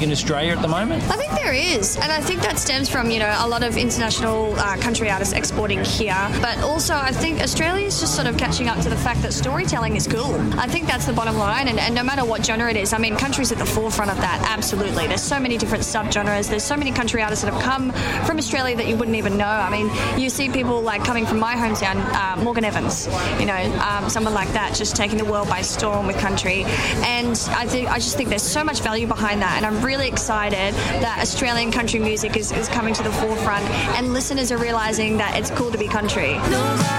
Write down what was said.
in Australia at the moment? I think there is, and I think that stems from, a lot of international country artists exporting here, but also I think Australia is just sort of catching up to the fact that storytelling is cool. I think that's the bottom line, and no matter what genre it is, I mean, country's at the forefront of that, absolutely. There's so many different subgenres, there's so many country artists that have come from Australia that you wouldn't even know. I mean, you see people like coming from my hometown, Morgan Evans, someone like that, just taking the world by storm with country, and I just think there's so much value behind that, and I'm really excited that Australian country music is coming to the forefront and listeners are realising that it's cool to be country.